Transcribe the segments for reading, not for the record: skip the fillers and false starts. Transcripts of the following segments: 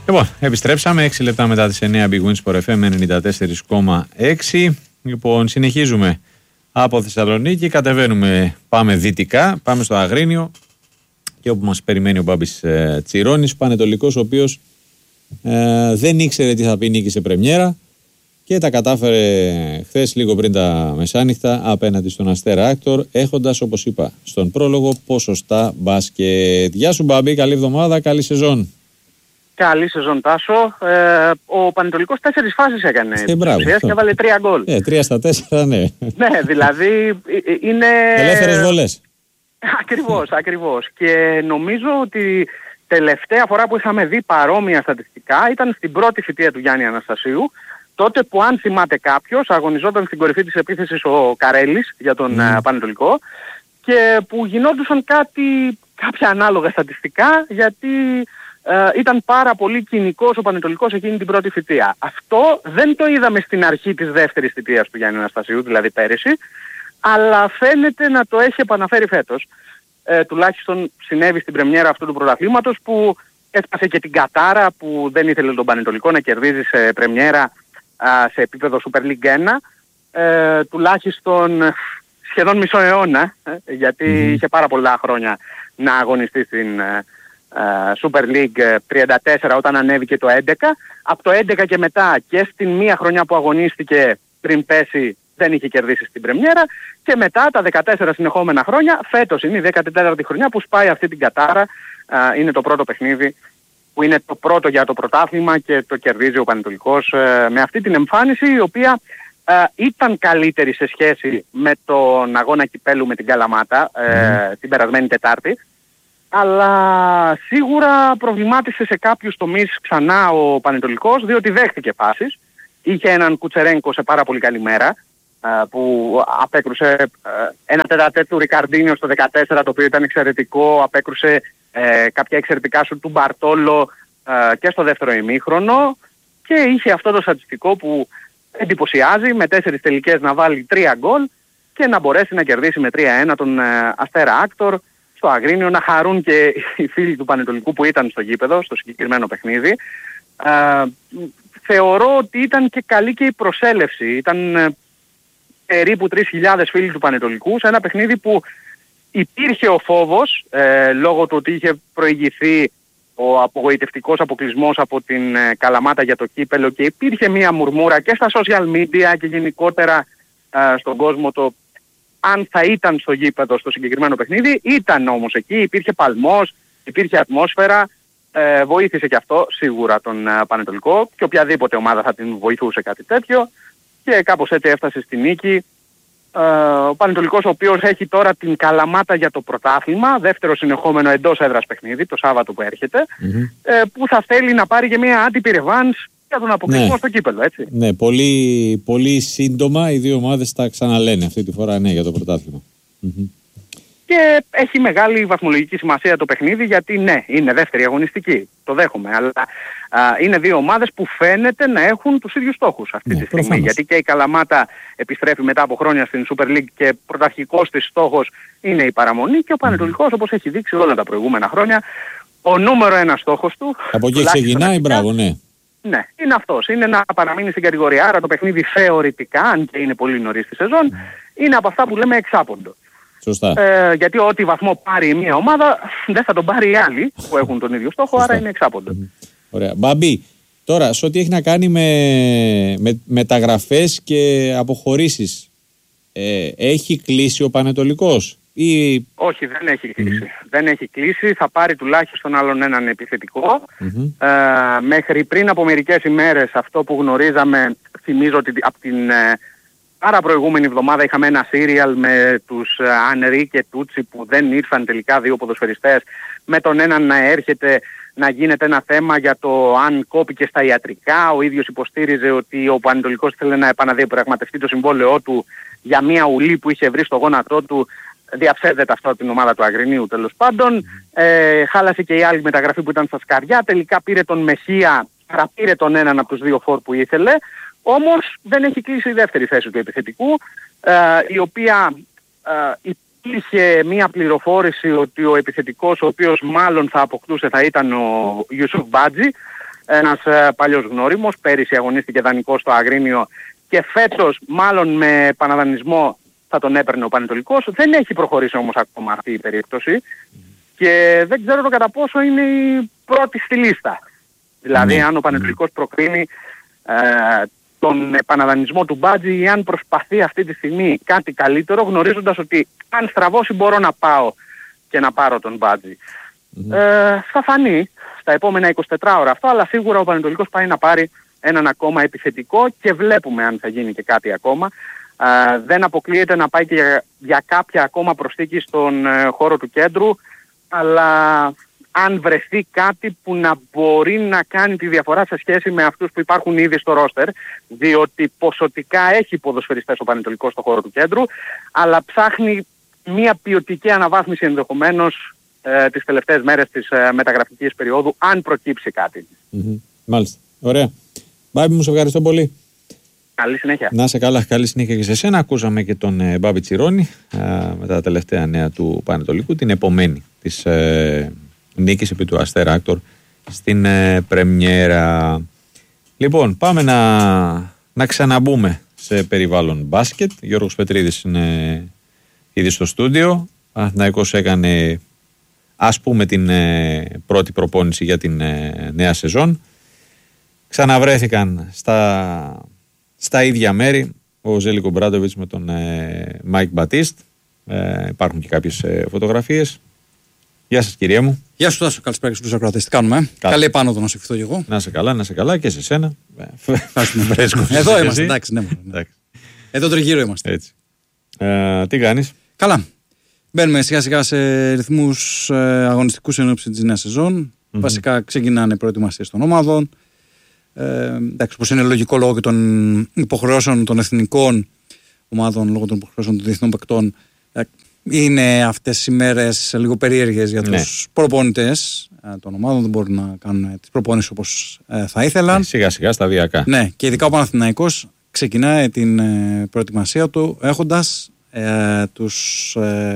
Λοιπόν, επιστρέψαμε 6 λεπτά μετά τις 9 Big Win Sport FM 94,6. Λοιπόν, συνεχίζουμε από Θεσσαλονίκη, κατεβαίνουμε, πάμε δυτικά, πάμε στο Αγρίνιο και όπου μας περιμένει ο Μπάμπης Τσιρόνης, πανετολικός, ο οποίος δεν ήξερε τι θα πει νίκη σε πρεμιέρα και τα κατάφερε χθες λίγο πριν τα μεσάνυχτα απέναντι στον Αστέρα Άκτορ, έχοντας, όπως είπα στον πρόλογο, ποσοστά μπάσκετ. Γεια σου Μπάμπη, καλή εβδομάδα, καλή σεζόν. Καλή σεζόν Τάσο. Ο Πανετολικός 4 φάσεις έκανε και έβαλε 3 γκολ. 3 στα 4, ναι. Ναι, δηλαδή είναι... Ελεύθερες βολές. Ακριβώς. Και νομίζω ότι τελευταία φορά που είχαμε δει παρόμοια στατιστικά ήταν στην πρώτη θητεία του Γιάννη Αναστασίου, τότε που, αν θυμάται κάποιος, αγωνιζόταν στην κορυφή της επίθεσης ο Καρέλης για τον Πανετολικό και που γινόντουσαν κάποια ανάλογα στατιστικά, γιατί ήταν πάρα πολύ κοινικός ο Πανετολικός εκείνη την πρώτη θητεία. Αυτό δεν το είδαμε στην αρχή της δεύτερης θητείας του Γιάννη Αναστασίου, δηλαδή πέρυσι, αλλά φαίνεται να το έχει επαναφέρει φέτος. Τουλάχιστον συνέβη στην πρεμιέρα αυτού του πρωταθλήματος, που έφτασε και την κατάρα που δεν ήθελε τον Πανετολικό να κερδίζει σε πρεμιέρα σε επίπεδο Super League 1, τουλάχιστον σχεδόν μισό αιώνα, γιατί είχε πάρα πολλά χρόνια να αγωνιστεί στην Super League 34 όταν ανέβηκε το 11. Από το 11 και μετά και στην μία χρονιά που αγωνίστηκε πριν πέσει δεν είχε κερδίσει στην πρεμιέρα, και μετά τα 14 συνεχόμενα χρόνια, φέτος είναι η 14η χρονιά που σπάει αυτή την κατάρα. Είναι το πρώτο παιχνίδι που είναι το πρώτο για το πρωτάθλημα και το κερδίζει ο Πανετολικός με αυτή την εμφάνιση, η οποία ήταν καλύτερη σε σχέση με τον αγώνα κυπέλου με την Καλαμάτα την περασμένη Τετάρτη, αλλά σίγουρα προβλημάτισε σε κάποιους τομείς ξανά ο Πανετολικός, διότι δέχτηκε πάσεις. Είχε έναν Κουτσερένκο σε πάρα πολύ καλή μέρα, που απέκρουσε ένα τετατέτ του Ρικαρντίνιο στο 14, το οποίο ήταν εξαιρετικό. Απέκρουσε κάποια εξαιρετικά σου του Μπαρτόλο και στο δεύτερο ημίχρονο, και είχε αυτό το στατιστικό που εντυπωσιάζει, με 4 τελικές να βάλει 3 γκολ και να μπορέσει να κερδίσει με 3-1 τον Αστέρα Άκτορ στο Αγρίνιο. Να χαρούν και οι φίλοι του Πανετολικού που ήταν στο γήπεδο στο συγκεκριμένο παιχνίδι. Θεωρώ ότι ήταν και καλή και η προσέλευση. Ήταν περίπου 3.000 φίλοι του Πανετολικού σε ένα παιχνίδι που υπήρχε ο φόβος, λόγω του ότι είχε προηγηθεί ο απογοητευτικός αποκλεισμός από την Καλαμάτα για το κύπελο, και υπήρχε μία μουρμούρα και στα social media και γενικότερα στον κόσμο το αν θα ήταν στο γήπεδο στο συγκεκριμένο παιχνίδι. Ήταν όμως εκεί, υπήρχε παλμός, υπήρχε ατμόσφαιρα, βοήθησε και αυτό σίγουρα τον Πανετολικό, και οποιαδήποτε ομάδα θα την βοηθούσε κάτι τέτοιο, και κάπως έτσι έφτασε στη νίκη. Ο Πανετολικός, ο οποίος έχει τώρα την Καλαμάτα για το πρωτάθλημα, δεύτερο συνεχόμενο εντός έδρας παιχνίδι το Σάββατο που έρχεται, που θα θέλει να πάρει και μια άτυπη ρεβάνς για τον αποκλεισμό στο κύπελο, έτσι. Ναι, πολύ, πολύ σύντομα οι δύο ομάδες τα ξαναλένε αυτή τη φορά, ναι, για το πρωτάθλημα. Και έχει μεγάλη βαθμολογική σημασία το παιχνίδι, γιατί ναι, είναι δεύτερη αγωνιστική, το δέχομαι, αλλά είναι δύο ομάδες που φαίνεται να έχουν τους ίδιους στόχους αυτή τη στιγμή. Γιατί και η Καλαμάτα επιστρέφει μετά από χρόνια στην Super League και πρωταρχικός της στόχος είναι η παραμονή, και ο Πανετολικός, όπως έχει δείξει όλα τα προηγούμενα χρόνια, ο νούμερο ένας στόχος του... Από εκεί ξεκινάει, μπράβο, ναι. Ναι, είναι αυτός. Είναι να παραμείνει στην κατηγορία. Άρα το παιχνίδι θεωρητικά, αν και είναι πολύ νωρίς στη σεζόν, είναι από αυτά που λέμε εξάποντο. Σωστά. Γιατί ό,τι βαθμό πάρει μια ομάδα δεν θα τον πάρει οι άλλοι που έχουν τον ίδιο στόχο. Σωστά. Άρα είναι εξάποντο. Ωραία. Μπαμπή, τώρα σε ό,τι έχει να κάνει με μεταγραφές και αποχωρήσεις, έχει κλείσει ο Πανετολικός ή... Όχι, δεν έχει κλείσει. Δεν έχει κλείσει. Θα πάρει τουλάχιστον άλλον έναν επιθετικό. Μέχρι πριν από μερικές ημέρες, αυτό που γνωρίζαμε, θυμίζω ότι από την άρα προηγούμενη εβδομάδα είχαμε ένα σύριαλ με τους Ανρί και Τούτσι που δεν ήρθαν τελικά, δύο ποδοσφαιριστές, με τον έναν να έρχεται να γίνεται ένα θέμα για το αν κόπηκε στα ιατρικά. Ο ίδιος υποστήριζε ότι ο Πανετολικός ήθελε να επαναδιαπραγματευτεί το συμβόλαιό του για μια ουλή που είχε βρει στο γόνατό του. Διαψεύδεται αυτό την ομάδα του Αγρινίου, τέλος πάντων. Χάλασε και η άλλη μεταγραφή που ήταν στα σκαριά. Τελικά πήρε τον Μεχία, παραπήρε τον έναν από τους δύο φορ που ήθελε. Όμως δεν έχει κλείσει η δεύτερη θέση του επιθετικού, η οποία υπήρχε μία πληροφόρηση ότι ο επιθετικός ο οποίος μάλλον θα αποκτούσε θα ήταν ο Ιουσούφ Μπάτζη, ένας παλιός γνώριμος, πέρυσι αγωνίστηκε δανεικός στο Αγρίνιο και φέτος μάλλον με επαναδανισμό θα τον έπαιρνε ο Πανετολικός. Δεν έχει προχωρήσει όμως ακόμα αυτή η περίπτωση και δεν ξέρω το κατά πόσο είναι η πρώτη στη λίστα. Δηλαδή αν ο Πανετολικός προκρίνει τον επαναδανισμό του Μπάτζη ή αν προσπαθεί αυτή τη στιγμή κάτι καλύτερο, γνωρίζοντας ότι αν στραβώσει μπορώ να πάω και να πάρω τον Μπάτζη. Θα φανεί στα επόμενα 24 ώρα αυτό, αλλά σίγουρα ο Πανετολικός πάει να πάρει έναν ακόμα επιθετικό και βλέπουμε αν θα γίνει και κάτι ακόμα. Δεν αποκλείεται να πάει και για κάποια ακόμα προσθήκη στον χώρο του κέντρου, αλλά αν βρεθεί κάτι που να μπορεί να κάνει τη διαφορά σε σχέση με αυτούς που υπάρχουν ήδη στο ρόστερ, διότι ποσοτικά έχει ποδοσφαιριστές ο Πανετολικός στο χώρο του κέντρου, αλλά ψάχνει μια ποιοτική αναβάθμιση ενδεχομένως τις τελευταίες μέρες της μεταγραφικής περίοδου, αν προκύψει κάτι. Μάλιστα. Ωραία. Μπάμπη μου, σε ευχαριστώ πολύ. Καλή συνέχεια. Να είσαι καλά, καλή συνέχεια και σε σένα. Ακούσαμε και τον Μπάμπη Τσιρόνη με τα τελευταία νέα του Πανετολικού, την επομένη της νίκης επί του Αστέρα Άκτορ στην πρεμιέρα. Λοιπόν, πάμε να ξαναμπούμε σε περιβάλλον μπάσκετ. Γιώργος Πετρίδης είναι ήδη στο στούντιο. Ο Παναθηναϊκός έκανε, ας πούμε, την πρώτη προπόνηση για την νέα σεζόν. Ξαναβρέθηκαν στα ίδια μέρη ο Ζέλικο Μπράντοβιτς με τον Μάικ Μπατίστ. Υπάρχουν και κάποιες φωτογραφίες. Γεια σας, κυρία μου. Γεια σου, Τάσο. Καλησπέρα στους ακροατές. Τι κάνουμε? Καλή επάνωδο να σε ευχηθώ και εγώ. Να είσαι καλά και σε σένα. Εδώ είμαστε, εντάξει. Ναι. Εδώ τριγύρω είμαστε. Έτσι. Τι κάνεις? Καλά. Μπαίνουμε σιγά σιγά σε ρυθμούς αγωνιστικούς εν ώψη της νέας σεζόν. Βασικά ξεκινάνε προετοιμασίες των ομάδων. Εντάξει, όπως είναι λογικό λόγω και των υποχρεώσεων των εθνικών ομάδων, λόγω των υποχρεώσεων των διεθνών παικτών, είναι αυτές οι μέρες λίγο περίεργες για τους προπονητές των ομάδων. Δεν μπορούν να κάνουν τις προπονήσεις όπως θα ήθελαν. Σιγά σιγά σταδιακά. Ναι, και ειδικά ο Παναθηναϊκός ξεκινάει την προετοιμασία του έχοντας τους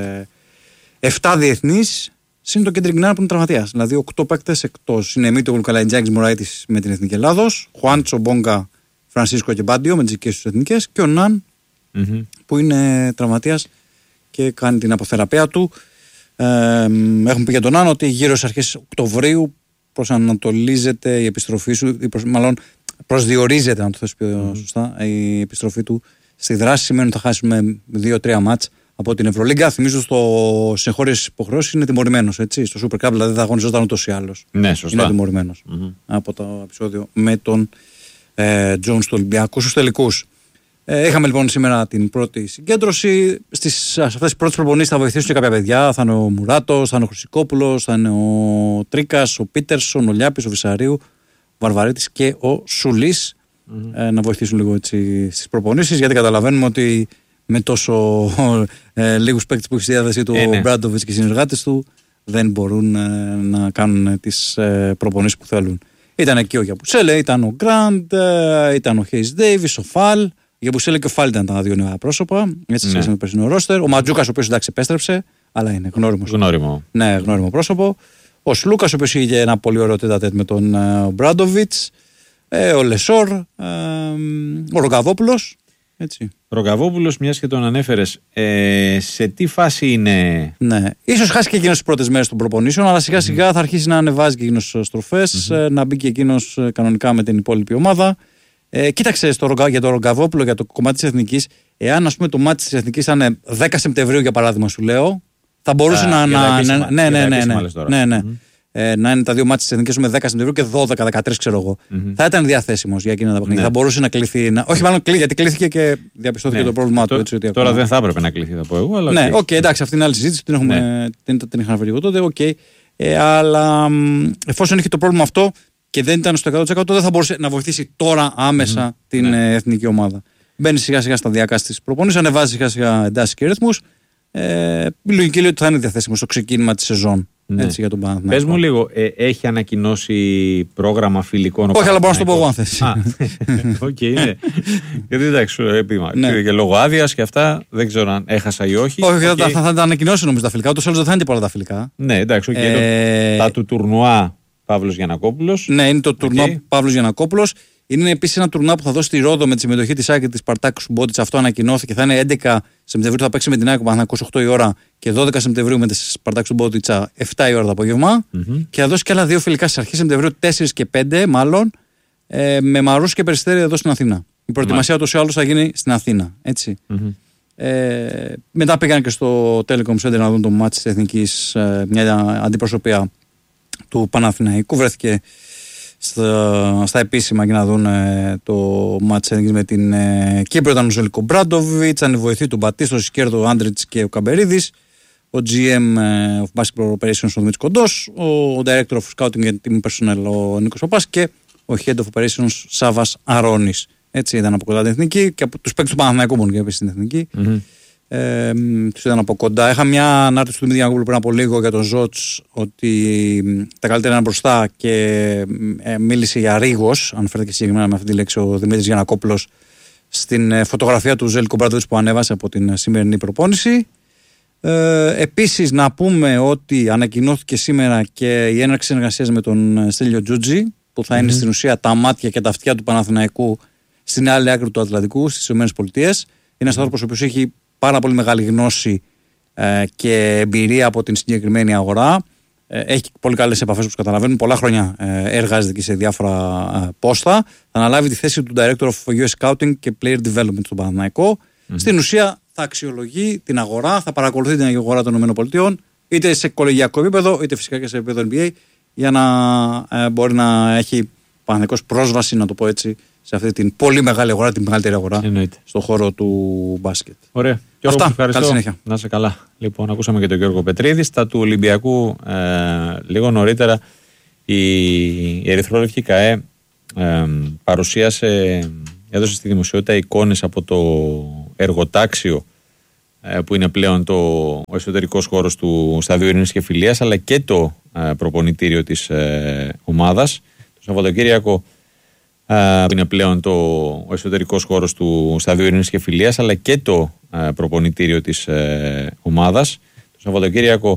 7 διεθνείς συν το Κέντρικ Νάρ που είναι τραυματίας. Δηλαδή 8 παίκτες εκτός. Είναι Μίτογλου, Καλαϊτζάκης, Μωραΐτης με την Εθνική Ελλάδος, Χουάντσο, Μπόγκα, Φρανσίσκο και Μπάντιο με τις δικές τους εθνικές και ο Ναν που είναι τραυματίας και κάνει την αποθεραπεία του. Έχουμε πει για τον Ναν ότι γύρω στις αρχές Οκτωβρίου προσανατολίζεται η επιστροφή σου, μάλλον προσδιορίζεται, να το θες πιο σωστά, η επιστροφή του στη δράση. Σημαίνει ότι θα χάσουμε 2-3 μάτς από την Ευρωλίγκα. Θυμίζω στο σε χώρες υποχρεώσεις είναι τιμωρημένος, έτσι. Στο Super Cup δηλαδή δεν θα αγωνιζόταν ούτως ή άλλως. Ναι, σωστά. Είναι τιμωρημένος από το επεισόδιο με τον Τζόνς του Ολυμπιακού στους τελικούς. Είχαμε λοιπόν σήμερα την πρώτη συγκέντρωση. Σε αυτές τις πρώτες προπονήσεις θα βοηθήσουν και κάποια παιδιά. Θα είναι ο Μουράτος, θα είναι ο Χρυσικόπουλος, θα είναι ο Τρίκας, ο Πίτερσον, ο Λιάπης, ο Βυσαρίου, ο Βαρβαρίτης και ο Σουλής. Να βοηθήσουν λίγο έτσι στις προπονήσεις, γιατί καταλαβαίνουμε ότι με τόσο λίγους παίκτες που έχει στη διάθεσή του ο Μπράντοβιτς και οι συνεργάτες του δεν μπορούν να κάνουν τις προπονήσεις που θέλουν. Ήταν εκεί ο Γιαμπουσέλε, ήταν ο Γκραντ, ήταν ο Χέις Ντέιβις, ο Φαλ. Ο Γιαμπουσέλε και ο Φαλ ήταν τα δύο νέα πρόσωπα, έτσι σχέση με το περσινό ρόστερ. Ο Ματζούκας, ο οποίος εντάξει επέστρεψε, αλλά είναι γνώριμο. Ναι, γνώριμο πρόσωπο. Ο Σλούκας, ο οποίος είχε ένα πολύ ωραίο τέτα-τέτ με τον Μπράντοβιτς. Ο Λεσόρ, ο Ρογκαβόπουλος. Έτσι. Ρογκαβόπουλος, μιας και τον ανέφερες, σε τι φάση είναι? Ναι, ίσως χάσει και εκείνος τις πρώτες μέρες των προπονήσεων, αλλά σιγά σιγά θα αρχίσει να ανεβάζει και εκείνος στροφές, να μπει και εκείνος κανονικά με την υπόλοιπη ομάδα. Κοίταξε για τον Ρογκαβόπουλο, για το κομμάτι της εθνικής, εάν ας πούμε το μάτι της εθνικής ήταν 10 Σεπτεμβρίου για παράδειγμα, σου λέω, θα μπορούσε να είναι τα δύο μάτια της εθνικής με 10 Σεπτεμβρίου και 12-13, ξέρω εγώ. Θα ήταν διαθέσιμος για εκείνα τα παιχνίδια. Θα μπορούσε να κληθεί. Όχι, μάλλον γιατί κλήθηκε και διαπιστώθηκε το πρόβλημά του. Έτσι, τώρα δεν θα έπρεπε να κληθεί, θα πω εγώ. Αλλά ναι, εντάξει, αυτή είναι άλλη συζήτηση. Την είχα αναφέρει εγώ τότε. Αλλά εφόσον είχε το πρόβλημα αυτό και δεν ήταν στο 100%, δεν θα μπορούσε να βοηθήσει τώρα άμεσα την εθνική ομάδα. Μπαίνει σιγά σιγά σταδιακά στις προπονήσεις, ανεβάζει σιγά σιγά εντάσεις και ρυθμούς. Η λογική λέει ότι θα είναι διαθέσιμο στο ξεκίνημα της σεζόν. Έτσι, για τον Παναθηναϊκό. Πες μου λίγο, έχει ανακοινώσει πρόγραμμα φιλικών? Όχι, αλλά μπορώ να σου το πω εγώ αν θες. Οκ, ναι. Γιατί εντάξει, και λόγω άδειας και αυτά, δεν ξέρω αν έχασα ή όχι. Όχι, θα τα ανακοινώσει νομίζω τα φιλικά. Ούτως άλλως δεν θα είναι και πολλά τα φιλικά. Ναι, εντάξει, τα του τουρνουά Παύλος Γιαννακόπουλος. Ναι, είναι το τουρνουά Παύλος Γιαννακόπουλος. Είναι επίσης ένα τουρνουά που θα δώσει τη Ρόδο με τη συμμετοχή της ΑΕΚ και της Σπαρτάκ Σουμπότιτς. Αυτό ανακοινώθηκε. Θα είναι 11 Σεπτεμβρίου, θα παίξει με την ΑΕΚ ο Παναθηναϊκός 8 η ώρα και 12 Σεπτεμβρίου με τη Σπαρτάκ Σουμπότιτς 7 η ώρα το απόγευμα. Και θα δώσει και άλλα 2 φιλικά στις αρχές Σεπτεμβρίου, 4 και 5 μάλλον, με Μαρούσι και Περιστέρι εδώ στην Αθήνα. Η προετοιμασία ούτως ή άλλως θα γίνει στην Αθήνα. Έτσι. Μετά πήγαν και στο Telecom Center να δουν το μάτς της Εθνικής, μια αντιπροσωπεία του Παναθηναϊκού. Βρέθηκε στα επίσημα για να δουν το μάτς της Εθνικής με την Κύπρο. Ήταν ο Ζελικό Μπράντοβιτς, ήταν η βοηθή του Μπατίστο, ο Σκέρδο, ο Άντριτς και ο Καμπερίδης, ο GM of Basketball Operations ο Δημήτρης Κοντός, ο Director of Scouting and Team Personnel ο Νίκος Παπάς και ο Head of Operations Σάβας Αρώνης. Έτσι ήταν από κοντά την Εθνική και από τους παίκτες του Παναθηναϊκού μόνο και επίσης στην Εθνική. Τους ήταν από κοντά. Είχα μια ανάρτηση του Δημήτρη Γιαννακόπουλου πριν από λίγο για τον Ζότς ότι τα καλύτερα είναι μπροστά και μίλησε για ρίγος, αναφέρεται και συγκεκριμένα με αυτή τη λέξη ο Δημήτρης Γιαννακόπουλος στην φωτογραφία του Ζέλικο Μπράντοβιτς που ανέβασε από την σημερινή προπόνηση. Επίσης να πούμε ότι ανακοινώθηκε σήμερα και η έναρξη συνεργασίας με τον Στέλιο Τζούτζι που θα είναι στην ουσία τα μάτια και τα αυτιά του Παναθηναϊκού στην άλλη άκρη του Ατλαντικού, στις ΗΠΑ. Είναι ένας άνθρωπος ο οποίος έχει πάρα πολύ μεγάλη γνώση και εμπειρία από την συγκεκριμένη αγορά. Έχει πολύ καλές επαφές όπως καταλαβαίνουν. Πολλά χρόνια εργάζεται και σε διάφορα πόστα. Θα αναλάβει τη θέση του Director of US Scouting και Player Development στον Παναθηναϊκό. Στην ουσία θα αξιολογεί την αγορά, θα παρακολουθεί την αγορά των ΗΠΑ, είτε σε κολεγιακό επίπεδο, είτε φυσικά και σε επίπεδο NBA, για να μπορεί να έχει Παναθηναϊκός πρόσβαση, να το πω έτσι, σε αυτή την πολύ μεγάλη αγορά, την μεγαλύτερη αγορά στον χώρο του μπάσκετ. Ωραία. Αυτά. Ευχαριστώ. Καλή συνέχεια. Να είσαι καλά. Λοιπόν, ακούσαμε και τον Γιώργο Πετρίδη. Στα του Ολυμπιακού, λίγο νωρίτερα, η Ερυθρόλευκη ΚΑΕ έδωσε στη δημοσιότητα εικόνες από το εργοτάξιο που είναι πλέον ο εσωτερικός χώρος του Σταδίου Ειρήνης και Φιλίας, αλλά και το προπονητήριο της ομάδας. Το Σαββατοκύριακο που είναι πλέον ο εσωτερικός χώρος του Σταδίου Ειρήνης και Φιλίας, αλλά και το προπονητήριο της ομάδας. Το Σαββατοκύριακο